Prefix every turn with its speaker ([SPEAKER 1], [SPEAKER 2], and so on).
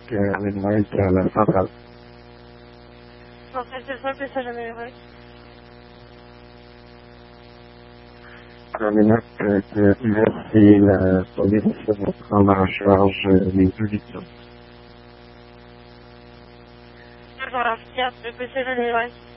[SPEAKER 1] من maestra centrale.
[SPEAKER 2] Centrale, c'est simple, ça jamais vrai.
[SPEAKER 1] Merci, la police prend en charge les deux victimes.
[SPEAKER 2] Voilà, c'est jamais vrai.